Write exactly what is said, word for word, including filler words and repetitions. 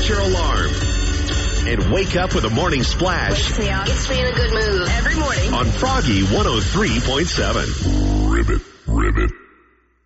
set your alarm. And wake up with a morning splash. Wakes me up. Gets me in a good mood every morning. On Froggy one oh three point seven. Ribbit, ribbit.